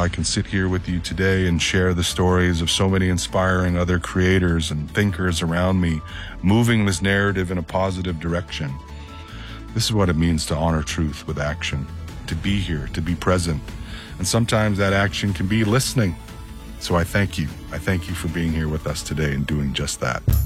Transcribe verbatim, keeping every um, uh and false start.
I can sit here with you today and share the stories of so many inspiring other creators and thinkers around me, moving this narrative in a positive direction. This is what it means to honor truth with action, to be here, to be present. And sometimes that action can be listening. So I thank you. I thank you for being here with us today and doing just that.